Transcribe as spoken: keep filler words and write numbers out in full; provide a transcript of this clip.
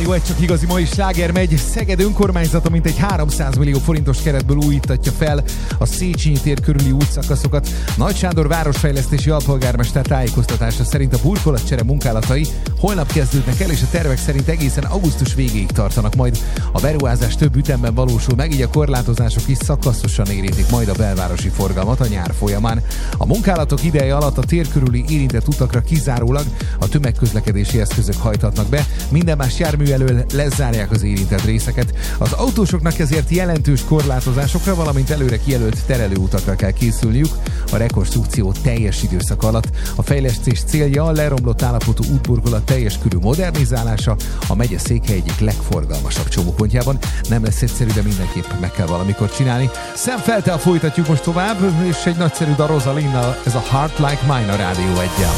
Rádió egy, csak igazi mai sláger megy. Szeged önkormányzata mintegy háromszáz millió forintos keretből újítatja fel a Széchenyi tér körüli útszakaszokat. Nagy Sándor városfejlesztési alpolgármester tájékoztatása szerint a burkolatcsere munkálatai holnap kezdődnek el, és a tervek szerint egészen augusztus végéig tartanak majd. A beruházás több ütemben valósul meg, így a korlátozások is szakaszosan érintik majd a belvárosi forgalmat a nyár folyamán. A munkálatok ideje alatt a tér körüli érintett utakra kizárólag a tömegközlekedési eszközök hajthatnak be, minden más jármű elől lezárják az érintett részeket. Az autósoknak ezért jelentős korlátozásokra, valamint előre kijelölt terelőutakra kell készülniük a rekonstrukció teljes időszak alatt. A fejlesztés célja a leromlott állapotú útburkolat teljes körű modernizálása a megye székhely egyik legforgalmasabb csomópontjában. Nem lesz egyszerű, de mindenképp meg kell valamikor csinálni. Sam Felttel folytatjuk most tovább, és egy nagyszerű dal Rosalinnal, ez a Heart Like Mine a Rádió egyen.